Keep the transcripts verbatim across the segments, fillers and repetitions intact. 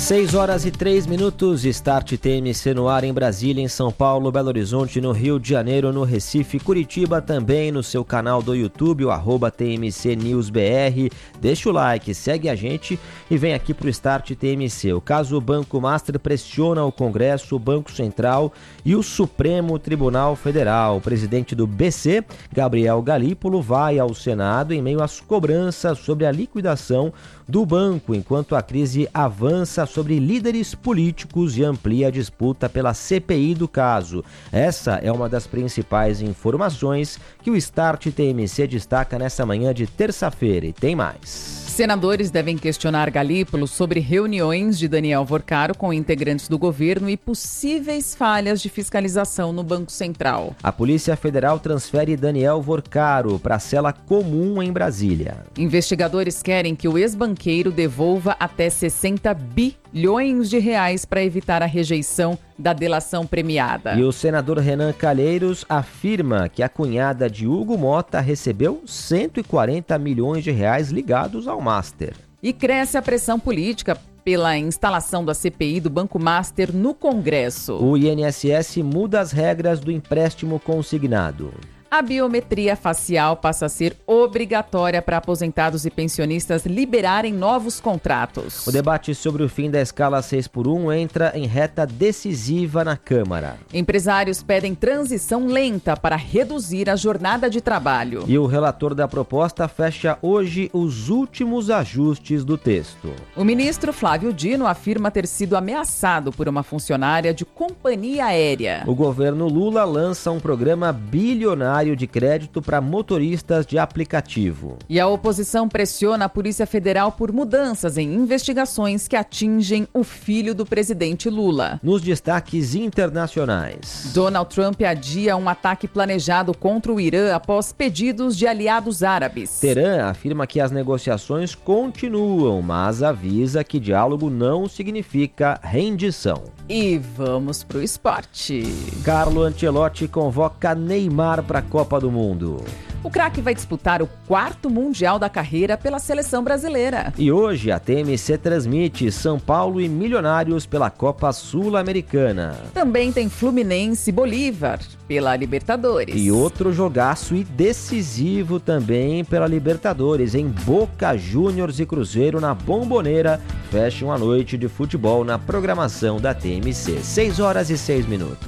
seis horas e três minutos, Start T M C no ar em Brasília, em São Paulo, Belo Horizonte, no Rio de Janeiro, no Recife, Curitiba, também no seu canal do YouTube, o arroba T M C News B R. Deixa o like, segue a gente e vem aqui pro Start T M C. O caso Banco Master pressiona o Congresso, o Banco Central e o Supremo Tribunal Federal. O presidente do B C, Gabriel Galípolo, vai ao Senado em meio às cobranças sobre a liquidação do banco, enquanto a crise avança sobre líderes políticos e amplia a disputa pela C P I do caso. Essa é uma das principais informações que o Start T M C destaca nessa manhã de terça-feira. E tem mais. Senadores devem questionar Galípolo sobre reuniões de Daniel Vorcaro com integrantes do governo e possíveis falhas de fiscalização no Banco Central. A Polícia Federal transfere Daniel Vorcaro para a cela comum em Brasília. Investigadores querem que o ex-banqueiro devolva até sessenta bilhões de reais para evitar a rejeição da delação premiada. E o senador Renan Calheiros afirma que a cunhada de Hugo Mota recebeu cento e quarenta milhões de reais ligados ao Master. E cresce a pressão política pela instalação da C P I do Banco Master no Congresso. O I N S S muda as regras do empréstimo consignado. A biometria facial passa a ser obrigatória para aposentados e pensionistas liberarem novos contratos. O debate sobre o fim da escala seis por um entra em reta decisiva na Câmara. Empresários pedem transição lenta para reduzir a jornada de trabalho. E o relator da proposta fecha hoje os últimos ajustes do texto. O ministro Flávio Dino afirma ter sido ameaçado por uma funcionária de companhia aérea. O governo Lula lança um programa bilionário de crédito para motoristas de aplicativo. E a oposição pressiona a Polícia Federal por mudanças em investigações que atingem o filho do presidente Lula. Nos destaques internacionais, Donald Trump adia um ataque planejado contra o Irã após pedidos de aliados árabes. Teherã afirma que as negociações continuam, mas avisa que diálogo não significa rendição. E vamos pro esporte. Carlo Ancelotti convoca Neymar para a Copa do Mundo. O craque vai disputar o quarto Mundial da carreira pela seleção brasileira. E hoje a T M C transmite São Paulo e Milionários pela Copa Sul-Americana. Também tem Fluminense e Bolívar pela Libertadores. E outro jogaço e decisivo também pela Libertadores, em Boca Juniors e Cruzeiro na Bombonera. Fecham a noite de futebol na programação da T M C. seis horas e seis minutos.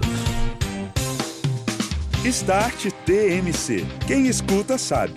Start T M C. Quem escuta sabe.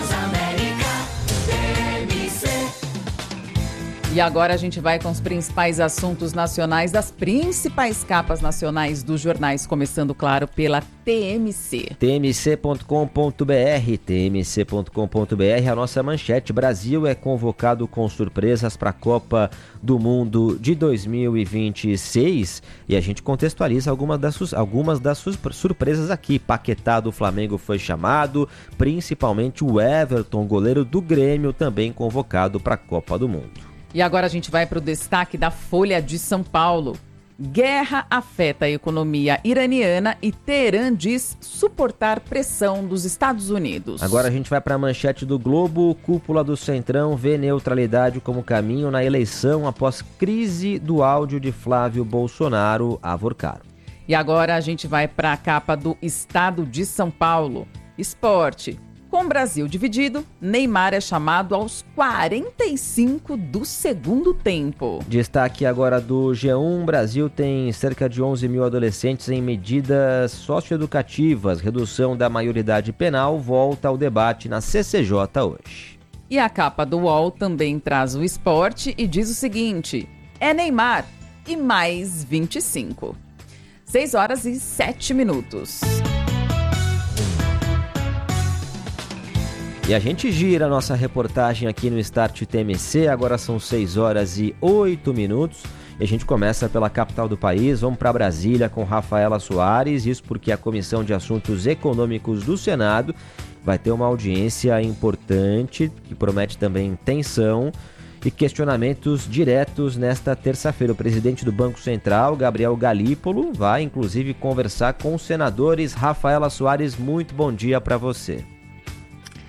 E agora a gente vai com os principais assuntos nacionais das principais capas nacionais dos jornais, começando, claro, pela T M C. T M C ponto com ponto B R, T M C ponto com ponto B R, a nossa manchete: Brasil é convocado com surpresas para a Copa do Mundo de dois mil e vinte e seis, e a gente contextualiza algumas das, algumas das surpresas aqui. Paquetá do Flamengo foi chamado, principalmente o Everton, goleiro do Grêmio, também convocado para a Copa do Mundo. E agora a gente vai para o destaque da Folha de São Paulo. Guerra afeta a economia iraniana e Teherã diz suportar pressão dos Estados Unidos. Agora a gente vai para a manchete do Globo. Cúpula do Centrão vê neutralidade como caminho na eleição após crise do áudio de Flávio Bolsonaro a Vorcaro. E agora a gente vai para a capa do Estado de São Paulo. Esporte. Com o Brasil dividido, Neymar é chamado aos quarenta e cinco do segundo tempo. Destaque agora do G um. Brasil tem cerca de onze mil adolescentes em medidas socioeducativas. Redução da maioridade penal volta ao debate na C C J hoje. E a capa do U O L também traz o esporte e diz o seguinte: é Neymar e mais vinte e cinco. seis horas e sete minutos. E a gente gira a nossa reportagem aqui no Start T M C, agora são seis horas e oito minutos. E a gente começa pela capital do país, vamos para Brasília com Rafaela Soares, isso porque a Comissão de Assuntos Econômicos do Senado vai ter uma audiência importante, que promete também tensão e questionamentos diretos nesta terça-feira. O presidente do Banco Central, Gabriel Galípolo, vai inclusive conversar com os senadores. Rafaela Soares, muito bom dia para você.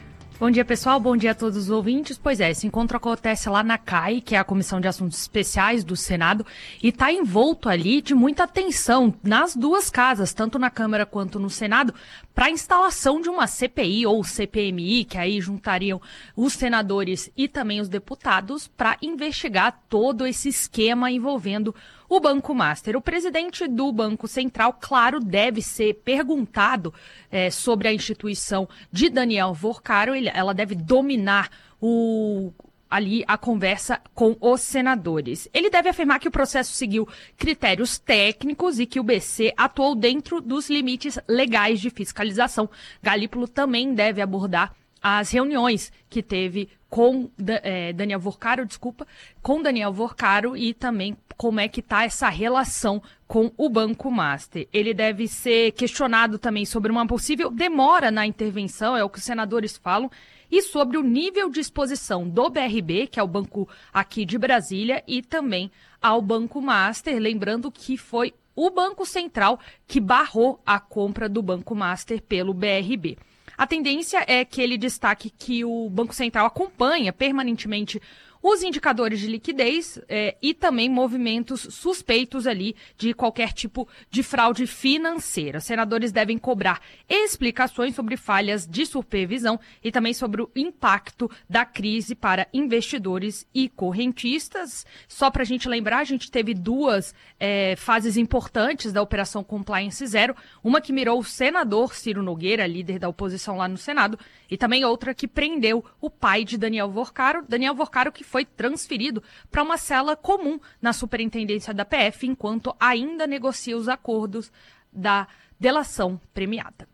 Bom dia, pessoal. Bom dia a todos os ouvintes. Pois é, esse encontro acontece lá na C A I, que é a Comissão de Assuntos Especiais do Senado, e está envolto ali de muita atenção nas duas casas, tanto na Câmara quanto no Senado, para a instalação de uma C P I ou C P M I, que aí juntariam os senadores e também os deputados, para investigar todo esse esquema envolvendo o Banco Master. O presidente do Banco Central, claro, deve ser perguntado é, sobre a instituição de Daniel Vorcaro. Ele, ela deve dominar o... ali a conversa com os senadores. Ele deve afirmar que o processo seguiu critérios técnicos e que o B C atuou dentro dos limites legais de fiscalização. Galípolo também deve abordar as reuniões que teve com é, Daniel Vorcaro, desculpa, com Daniel Vorcaro e também como é que está essa relação com o Banco Master. Ele deve ser questionado também sobre uma possível demora na intervenção, é o que os senadores falam, e sobre o nível de exposição do B R B, que é o banco aqui de Brasília, e também ao Banco Master, lembrando que foi o Banco Central que barrou a compra do Banco Master pelo B R B. A tendência é que ele destaque que o Banco Central acompanha permanentemente os indicadores de liquidez eh, e também movimentos suspeitos ali de qualquer tipo de fraude financeira. Senadores devem cobrar explicações sobre falhas de supervisão e também sobre o impacto da crise para investidores e correntistas. Só para a gente lembrar, a gente teve duas eh, fases importantes da Operação Compliance Zero, uma que mirou o senador Ciro Nogueira, líder da oposição lá no Senado, e também outra que prendeu o pai de Daniel Vorcaro, Daniel Vorcaro que foi transferido para uma cela comum na Superintendência da P F, enquanto ainda negocia os acordos da delação premiada.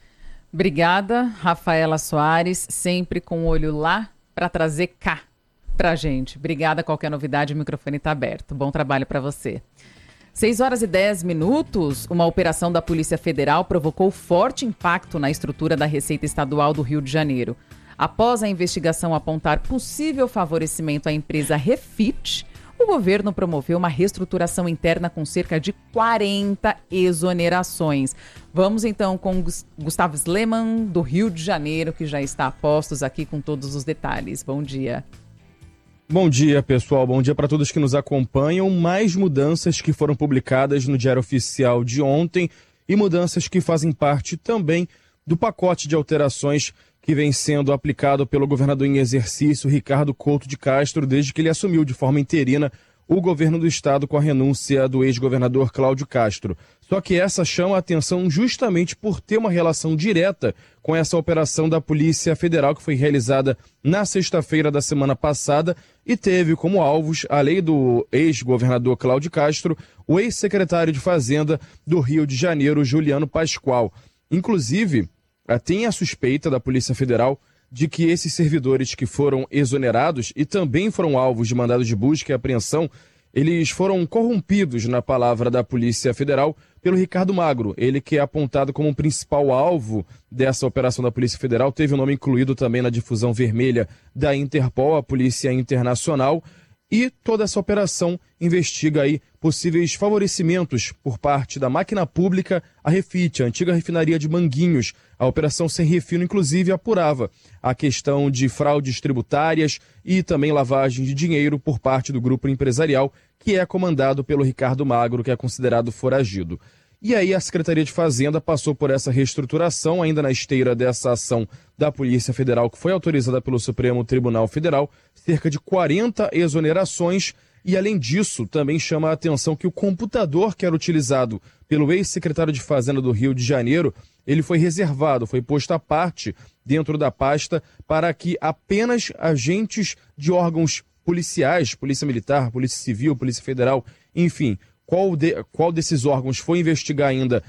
Obrigada, Rafaela Soares, sempre com o olho lá para trazer cá para gente. Obrigada, qualquer novidade, o microfone está aberto. Bom trabalho para você. seis horas e dez minutos, uma operação da Polícia Federal provocou forte impacto na estrutura da Receita Estadual do Rio de Janeiro. Após a investigação apontar possível favorecimento à empresa Refit, o governo promoveu uma reestruturação interna com cerca de quarenta exonerações. Vamos então com Gustavo Sleman, do Rio de Janeiro, que já está a postos aqui com todos os detalhes. Bom dia. Bom dia, pessoal. Bom dia para todos que nos acompanham. Mais mudanças que foram publicadas no Diário Oficial de ontem e mudanças que fazem parte também do pacote de alterações que vem sendo aplicado pelo governador em exercício, Ricardo Couto de Castro, desde que ele assumiu de forma interina o governo do estado com a renúncia do ex-governador Cláudio Castro. Só que essa chama a atenção justamente por ter uma relação direta com essa operação da Polícia Federal que foi realizada na sexta-feira da semana passada e teve como alvos, além do ex-governador Cláudio Castro, o ex-secretário de Fazenda do Rio de Janeiro, Juliano Pascoal. Inclusive, tem a suspeita da Polícia Federal de que esses servidores que foram exonerados e também foram alvos de mandado de busca e apreensão, eles foram corrompidos, na palavra da Polícia Federal, pelo Ricardo Magro. Ele que é apontado como o principal alvo dessa operação da Polícia Federal, teve o nome incluído também na difusão vermelha da Interpol, a Polícia Internacional, e toda essa operação investiga aí possíveis favorecimentos por parte da máquina pública à Refit, a antiga refinaria de Manguinhos. A operação Sem Refino, inclusive, apurava a questão de fraudes tributárias e também lavagem de dinheiro por parte do grupo empresarial, que é comandado pelo Ricardo Magro, que é considerado foragido. E aí a Secretaria de Fazenda passou por essa reestruturação, ainda na esteira dessa ação da Polícia Federal, que foi autorizada pelo Supremo Tribunal Federal, cerca de quarenta exonerações. E, além disso, também chama a atenção que o computador que era utilizado pelo ex-secretário de Fazenda do Rio de Janeiro, ele foi reservado, foi posto à parte dentro da pasta para que apenas agentes de órgãos policiais, Polícia Militar, Polícia Civil, Polícia Federal, enfim, qual, de, qual desses órgãos foi investigar ainda